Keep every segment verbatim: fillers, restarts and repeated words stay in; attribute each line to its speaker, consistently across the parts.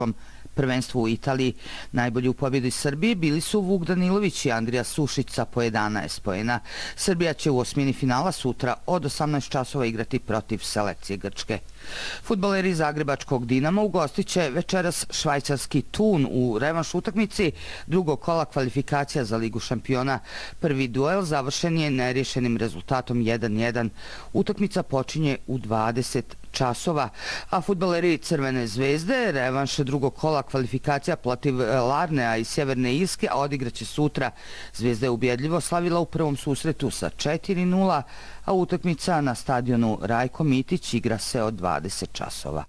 Speaker 1: prvenstvu u Italiji. Najbolji u pobjedi Srbije bili su Vuk Danilović i Andrija Sušić po jedanaest poena. Srbija će u osmini finala sutra od osamnaest časova igrati protiv selekcije Grčke. Fudbaleri Zagrebačkog Dinama ugostit će večeras švajcarski Thun u revanš utakmici drugog kola kvalifikacija za Ligu šampiona. Prvi duel završen je neriješenim rezultatom jedan jedan. Utakmica počinje u dvadeset časova, a fudbaleri Crvene zvezde revanš drugog kola kvalifikacija protiv Larnea i Sjeverne Irske odigraće sutra. Zvezda je ubjedljivo slavila u prvom susretu sa četiri nula, a utakmica na stadionu Rajko Mitić igra se od dvadeset časova.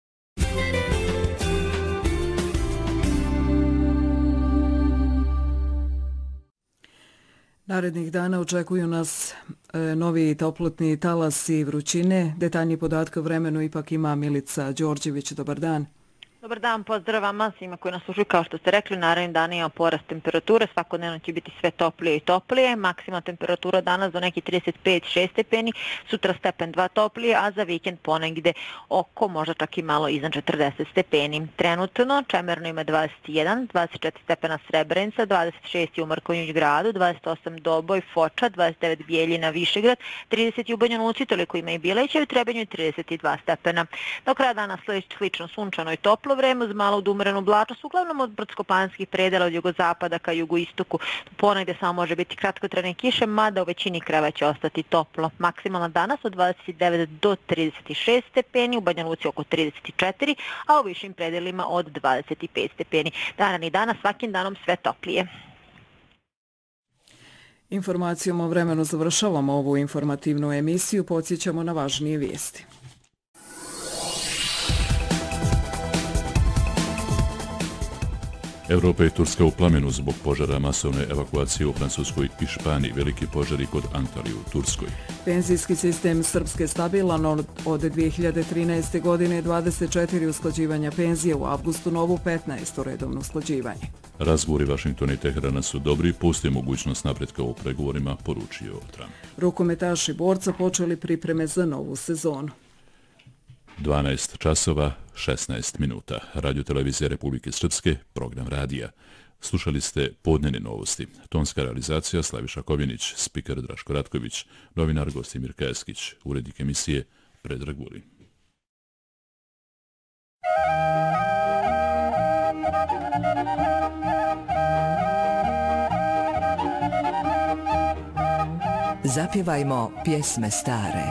Speaker 2: Narednih dana očekuju nas novi toplotni talas i vrućine. Detaljnije podatke o vremenu ipak ima Milica Đorđević. Dobar dan.
Speaker 3: Dobar dan, pozdrav vama svima koji nas slušaju. Kao što ste rekli, narednih dana ima porast temperature, svakodnevno će biti sve toplije i toplije. Maksimalna temperatura danas do neki trideset pet šest stepeni, sutra stepen dva toplije, a za vikend ponegde oko možda čak i malo iznad četrdeset stepeni. Trenutno Čemerno ima dvadeset jedan, dvadeset četiri stepena Srebrenica, dvadeset šest u Mrkonjić gradu, dvadeset osam Doboj, Foča, dvadeset devet Bijeljina, Višegrad, trideset u Banja Luci, toliko ima i Bileća, u Trebinju tredeset dva stepena. Do kraja dana slično sunčano i toplo vreme uz malo odumrenu oblačnost, uglavnom od brdsko-planinskih predela od jugozapada ka jugoistoku. Ponegde samo može biti kratkotrajne kiše, mada u većini krajeva će ostati toplo. Maksimalna danas od dvadeset devet do trideset šest stepeni, u Banja Luci oko trideset četiri, a u višim predelima od dvadeset pet stepeni. Danas i danas svakim danom sve toplije.
Speaker 2: Informacijom o vremenu završavamo ovu informativnu emisiju. Podsjećamo na važnije vijesti.
Speaker 4: Evropa i Turska u plamenu zbog požara masovne evakuacije u Francuskoj i Španiji, veliki požari kod Antalije u Turskoj.
Speaker 2: Penzijski sistem Srpske stabilan od dvije hiljade trinaeste. godine, dvadeset četiri usklađivanja penzije, u avgustu novu petnaesto redovno usklađivanje.
Speaker 4: Razgovori Vašingtona i Teherana su dobri, postoji mogućnost napretka u pregovorima, poručio Trump.
Speaker 2: Rukometaši borca počeli pripreme za novu sezonu.
Speaker 4: dvanaest časova, šesnaest minuta. Radio televizija Republike Srpske, program radija. Slušali ste podnevne novosti. Tonska realizacija Slaviša Kovjenić, spiker Draško Ratković, novinar Gostimir Kajeskić, urednik emisije Predrag Vulin.
Speaker 5: Zapjevajmo pjesme stare.